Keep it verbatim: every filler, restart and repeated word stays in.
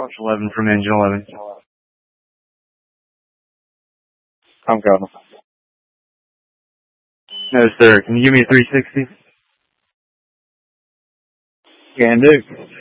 Approach eleven from engine eleven. I'm coming. No, sir. Can you give me a three sixty? Can do.